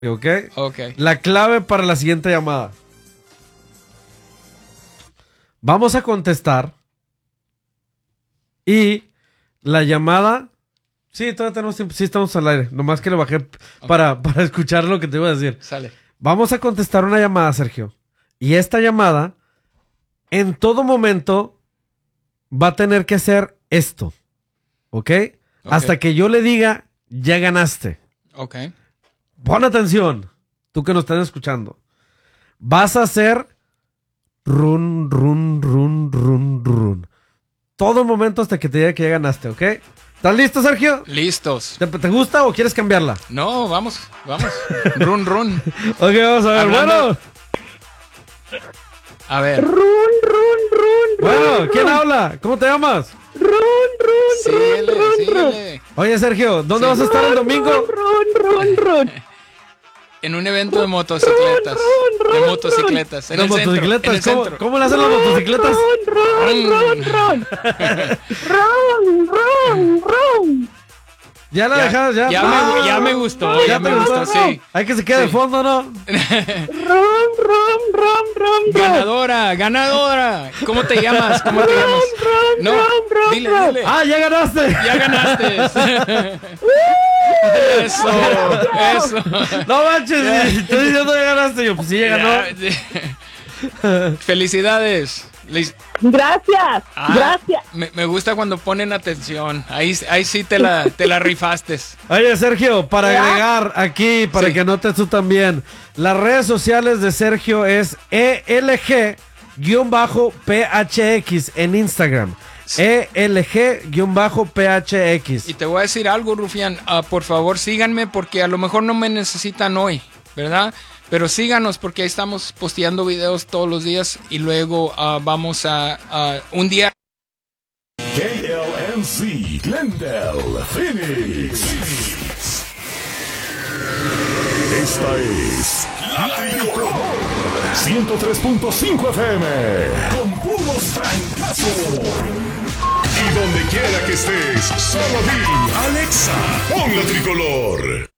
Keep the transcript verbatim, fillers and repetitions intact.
¿Ok? Ok. La clave para la siguiente llamada. Vamos a contestar. Y la llamada... Sí, todavía tenemos tiempo. Sí, estamos al aire. Nomás que lo bajé okay. para, para escuchar lo que te iba a decir. Sale. Vamos a contestar una llamada, Sergio. Y esta llamada, en todo momento, va a tener que hacer esto. ¿Ok? okay. Hasta que yo le diga, ya ganaste. Ok. Pon atención, tú que nos estás escuchando. Vas a hacer run, run, run, run, run. Todo momento hasta que te diga que ya ganaste, ¿ok? ¿Estás listo, Sergio? Listos. ¿Te, te gusta o quieres cambiarla? No, vamos, vamos. Run, run. Ok, vamos a ver. Hablando... Bueno. A ver. Run, run, run, Bueno, run, ¿quién run. habla? ¿Cómo te llamas? Run, run, Síguele, run, síguele. Oye, Sergio, ¿dónde Sí. vas a estar el domingo? Run, run, run, run. En un evento de motocicletas. Run, run, De run, motocicletas. En Las el centro, motocicletas, en el ¿cómo, centro. ¿cómo le hacen las motocicletas? Run, run, run, run. Run, run, run. Ya la Ya, dejaron, ya. ya, Ah, me, ya me gustó, ya, te me gustó, gustó? sí. Hay que se quede de Sí. fondo, ¿no? Run, run, run, run, run. Ganadora, ganadora. ¿Cómo te llamas? ¿Cómo te llamas? Run, No, run, run, dile, run. dile. ¡Ah, ya ganaste! Ya ganaste. Eso, eso. No manches, estoy diciendo ya ganaste. Yo, pues sí, ya ganó. Ya, felicidades. Les- Gracias, Ah, gracias. Me, me gusta cuando ponen atención. Ahí, ahí sí te la, te la rifaste. Oye, Sergio, para ¿Ya? agregar aquí, para Sí. que notes tú también, las redes sociales de Sergio es E L G P H X en Instagram. E L G P H X. Y te voy a decir algo, Rufián. Ah, por favor, síganme porque a lo mejor no me necesitan hoy, ¿verdad? Pero síganos porque ahí estamos posteando videos todos los días y luego ah, vamos a, a un día. K L M C, Glendale, Phoenix. Esta es La Tricolor ciento tres punto cinco F M con puros francazos. Y donde quiera que estés, solo di Alexa, pon La Tricolor.